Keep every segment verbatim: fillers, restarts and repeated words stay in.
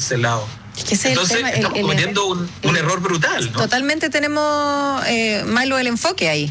ese lado. Es que ese Entonces es el tema, estamos el, el, cometiendo un, el, un error brutal, ¿no? Totalmente tenemos eh, malo el enfoque ahí.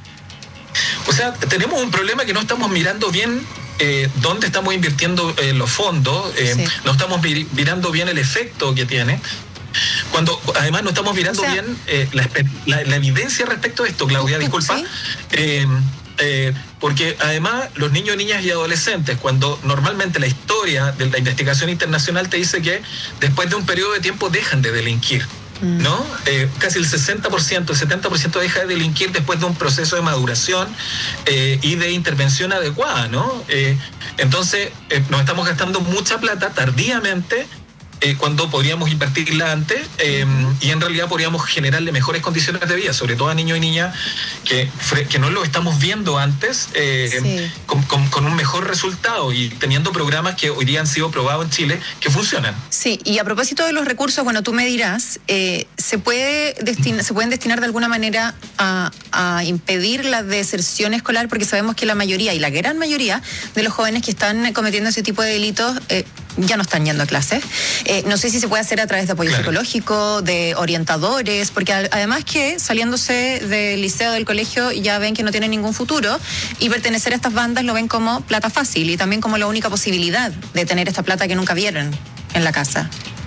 O sea, tenemos un problema que no estamos mirando bien eh, dónde estamos invirtiendo eh, los fondos, eh, sí. no estamos mir- mirando bien el efecto que tiene. Cuando además no estamos mirando o sea, bien eh, la, la, la evidencia respecto a esto, Claudia, disculpa. ¿Sí? Eh, eh, porque además los niños, niñas y adolescentes, cuando normalmente la historia de la investigación internacional te dice que después de un periodo de tiempo dejan de delinquir, ¿no? Eh, casi el sesenta por ciento, el setenta por ciento deja de delinquir después de un proceso de maduración eh, y de intervención adecuada, ¿no? Eh, entonces, eh, nos estamos gastando mucha plata tardíamente eh, cuando podríamos invertirla antes eh, y en realidad podríamos generarle mejores condiciones de vida, sobre todo a niños y niñas que, que no lo estamos viendo antes eh, sí. con, con, con un mejor resultado y teniendo programas que hoy día han sido probados en Chile que funcionan. Sí, y a propósito de los recursos, bueno, tú me dirás, eh, ¿se puede destin- se pueden destinar de alguna manera a, a impedir la deserción escolar? Porque sabemos que la mayoría y la gran mayoría de los jóvenes que están cometiendo ese tipo de delitos eh, ya no están yendo a clases. Eh, no sé si se puede hacer a través de apoyo claro. psicológico, de orientadores, porque a, además que saliéndose del liceo, del colegio, ya ven que no tienen ningún futuro y pertenecer a estas bandas lo ven como plata fácil y también como la única posibilidad de tener esta plata que nunca vieron en la casa.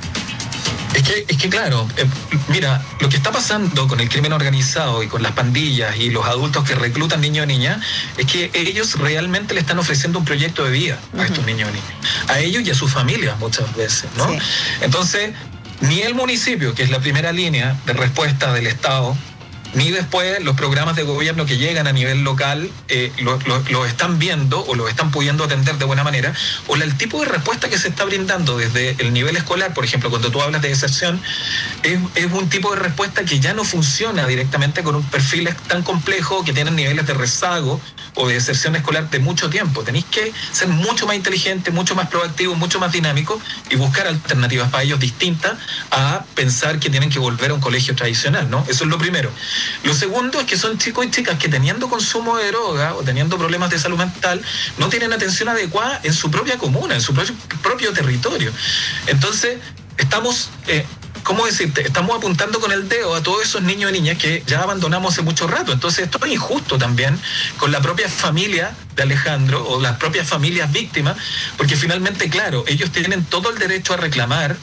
Es que, es que claro, eh, mira, lo que está pasando con el crimen organizado y con las pandillas y los adultos que reclutan niños y niñas es que ellos realmente le están ofreciendo un proyecto de vida a uh-huh. estos niños y niñas, a ellos y a sus familias muchas veces, ¿no? Sí. Entonces, ni el municipio, que es la primera línea de respuesta del Estado, ni después los programas de gobierno que llegan a nivel local eh, lo, lo, lo están viendo o lo están pudiendo atender de buena manera, o la, el tipo de respuesta que se está brindando desde el nivel escolar, por ejemplo, cuando tú hablas de deserción, es, es un tipo de respuesta que ya no funciona directamente con un perfil tan complejo que tienen niveles de rezago o de deserción escolar de mucho tiempo. Tenéis que ser mucho más inteligente, mucho más proactivo, mucho más dinámico y buscar alternativas para ellos distintas a pensar que tienen que volver a un colegio tradicional, ¿no? Eso es lo primero. Lo segundo es que son chicos y chicas que teniendo consumo de droga o teniendo problemas de salud mental no tienen atención adecuada en su propia comuna, en su propio, propio territorio. Entonces, estamos... Eh, ¿Cómo decirte? Estamos apuntando con el dedo a todos esos niños y niñas que ya abandonamos hace mucho rato. Entonces esto es injusto también con la propia familia de Alejandro o las propias familias víctimas, porque finalmente, claro, ellos tienen todo el derecho a reclamar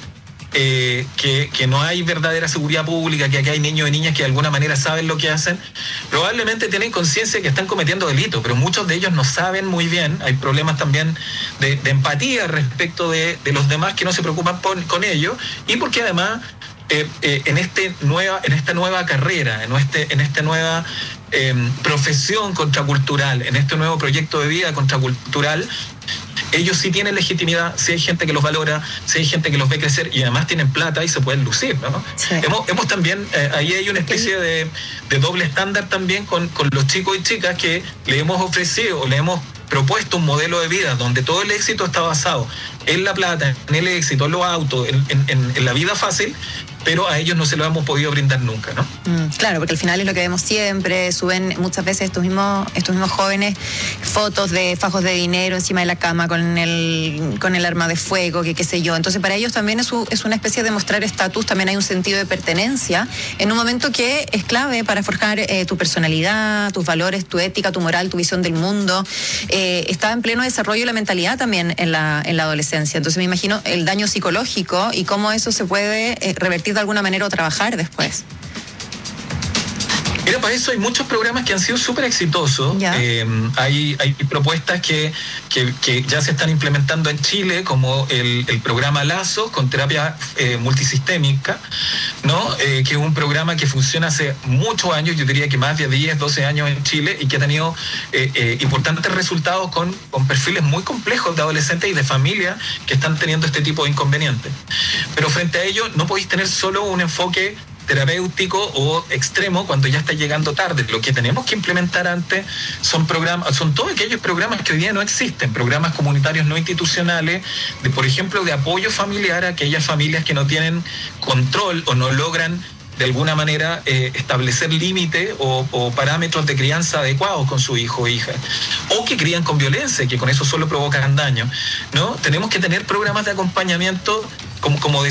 eh, que, que no hay verdadera seguridad pública, que aquí hay niños y niñas que de alguna manera saben lo que hacen. Probablemente tienen conciencia de que están cometiendo delitos, pero muchos de ellos no saben muy bien. Hay problemas también de, de empatía respecto de, de los demás que no se preocupan por, con ellos, y porque además eh, eh, en, este nueva, en esta nueva carrera, en, este, en esta nueva eh, profesión contracultural, en este nuevo proyecto de vida contracultural, ellos sí tienen legitimidad, sí hay gente que los valora, sí hay gente que los ve crecer y además tienen plata y se pueden lucir, ¿no? Sí. Hemos, hemos también, eh, ahí hay una especie de, de doble estándar también con, con los chicos y chicas que le hemos ofrecido, le hemos propuesto un modelo de vida donde todo el éxito está basado en la plata, en el éxito, en los autos, en, en, en la vida fácil, pero a ellos no se lo hemos podido brindar nunca, ¿no? Mm, claro, porque al final es lo que vemos siempre, suben muchas veces estos mismos, estos mismos jóvenes fotos de fajos de dinero encima de la cama con el, con el arma de fuego, que qué sé yo. Entonces para ellos también es, un, es una especie de mostrar estatus, también hay un sentido de pertenencia en un momento que es clave para forjar eh, tu personalidad, tus valores, tu ética, tu moral, tu visión del mundo. Eh, está en pleno desarrollo la mentalidad también en la, en la adolescencia. Entonces me imagino el daño psicológico y cómo eso se puede eh, revertir de alguna manera o trabajar después. Mira, para eso hay muchos programas que han sido súper exitosos. Eh, hay, hay propuestas que, que, que ya se están implementando en Chile, como el, el programa Lazos con terapia eh, multisistémica, ¿no? Eh, que es un programa que funciona hace muchos años, yo diría que más de diez, doce años en Chile, y que ha tenido eh, eh, importantes resultados con, con perfiles muy complejos de adolescentes y de familias que están teniendo este tipo de inconvenientes. Pero frente a ello, no podéis tener solo un enfoque terapéutico o extremo cuando ya está llegando tarde. Lo que tenemos que implementar antes son programas, son todos aquellos programas que hoy día no existen, programas comunitarios no institucionales, de, por ejemplo, de apoyo familiar a aquellas familias que no tienen control o no logran de alguna manera eh, establecer límites o, o parámetros de crianza adecuados con su hijo o hija, o que crían con violencia, que con eso solo provocan daño, ¿no? Tenemos que tener programas de acompañamiento como, como